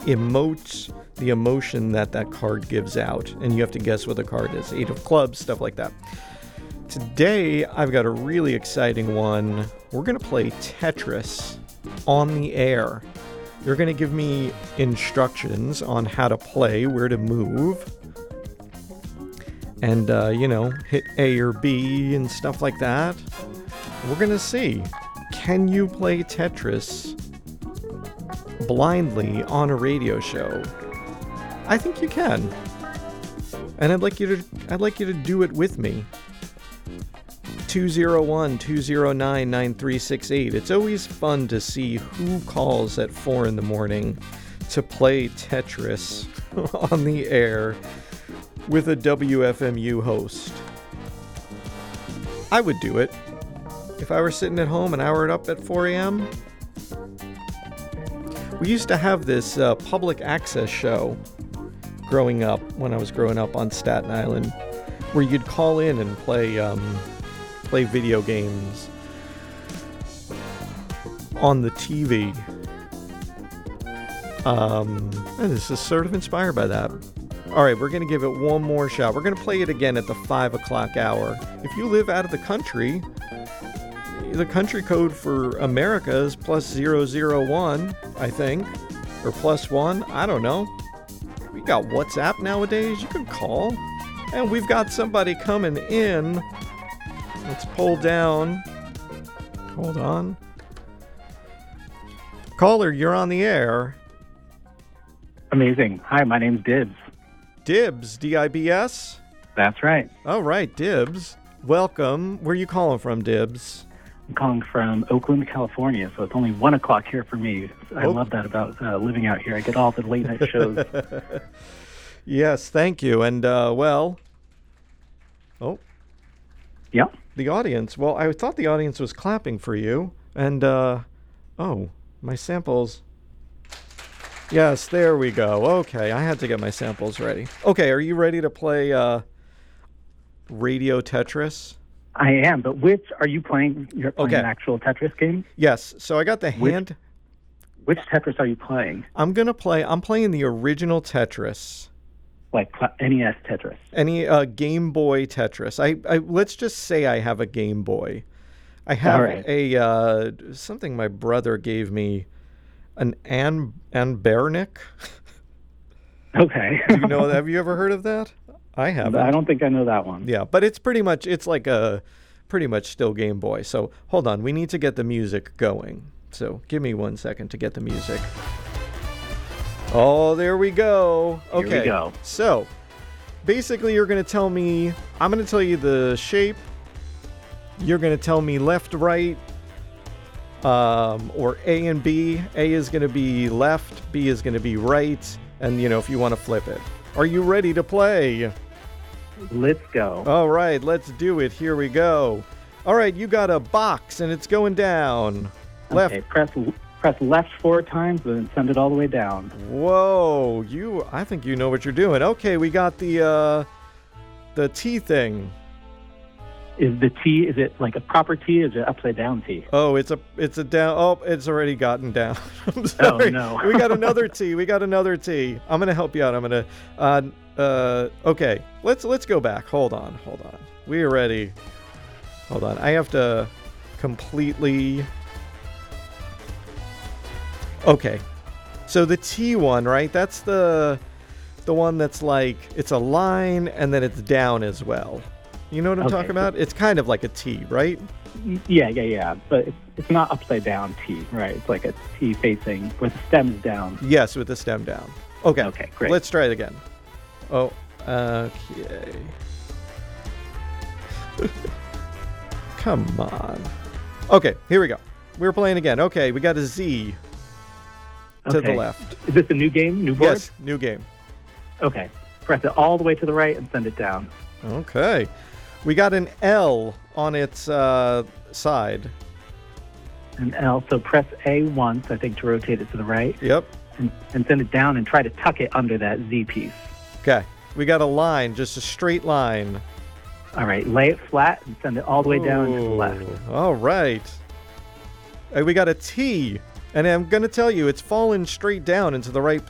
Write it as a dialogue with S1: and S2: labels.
S1: emotes the emotion that card gives out, and you have to guess what the card is. 8 of clubs, stuff like that. Today, I've got a really exciting one. We're going to play Tetris on the air. You're going to give me instructions on how to play, where to move, and, hit A or B and stuff like that. We're going to see, can you play Tetris blindly on a radio show? I think you can. And I'd like you to do it with me. 201-209-9368. It's always fun to see who calls at 4 in the morning to play Tetris on the air with a WFMU host. I would do it. If I were sitting at home and I were up at 4 a.m., we used to have this public access show when I was growing up on Staten Island, where you'd call in and play video games on the TV. And this is sort of inspired by that. All right, we're going to give it one more shot. We're going to play it again at the 5 o'clock hour. If you live out of the country code for America is +001, I think, or +1. I don't know. We got WhatsApp nowadays. You can call. And we've got somebody coming in. Let's pull down. Hold on. Caller, you're on the air.
S2: Amazing. Hi, my name's Dibs.
S1: Dibs, D-I-B-S?
S2: That's right.
S1: All right, Dibs. Welcome. Where are you calling from, Dibs?
S2: I'm calling from Oakland, California, so it's only 1 o'clock here for me. I love that about living out here. I get all the late night shows.
S1: Yes, thank you. And,
S2: Yeah.
S1: The audience. Well, I thought the audience was clapping for you. And, my samples. Yes, there we go. Okay, I had to get my samples ready. Okay, are you ready to play Radio Tetris?
S2: I am, but which are you playing? You're playing an actual Tetris game?
S1: Yes, so I got the hand...
S2: Which Tetris are you playing?
S1: I'm playing the original Tetris.
S2: Like NES Tetris?
S1: Any Game Boy Tetris. I let's just say I have a Game Boy. I have a something my brother gave me, an Anbernic.
S2: Okay.
S1: Have you ever heard of that? I haven't.
S2: I don't think I know that one.
S1: Yeah, but it's pretty much still Game Boy. So hold on, we need to get the music going. So give me 1 second to get the music. Oh, there we go. Okay.
S2: Here we go.
S1: So basically I'm going to tell you the shape. You're going to tell me left, right, or A and B. A is going to be left, B is going to be right, and if you want to flip it. Are you ready to play?
S2: Let's go.
S1: All right, let's do it. Here we go. All right, you got a box, and it's going down. Left.
S2: Okay, press left 4 times, and send it all the way down.
S1: Whoa, I think you know what you're doing. Okay, we got the T thing.
S2: Is the T, is it like a proper T, or is it upside down T?
S1: Oh, it's a down. Oh, it's already gotten down. I'm sorry.
S2: Oh, no.
S1: We got another T. I'm going to help you out. I'm going to, okay, let's go back. Hold on. We are ready. Hold on. I have to completely, okay. So the T one, right? That's the one that's like, it's a line and then it's down as well. You know what I'm talking about? It's kind of like a T, right?
S2: Yeah. But it's not upside down T, right? It's like a T facing with the stems down.
S1: Yes, with the stem down. Okay.
S2: Okay, great.
S1: Let's try it again. Oh, okay. Come on. Okay, here we go. We're playing again. Okay, we got a Z to the left.
S2: Is this a new game? New board?
S1: Yes, new game.
S2: Okay. Press it all the way to the right and send it down.
S1: Okay. We got an L on its side.
S2: An L. So press A once, I think, to rotate it to the right.
S1: Yep.
S2: And send it down and try to tuck it under that Z piece.
S1: Okay. We got a line, just a straight line.
S2: All right. Lay it flat and send it all the way down to the left.
S1: All right. We got a T. And I'm going to tell you, it's fallen straight down into the right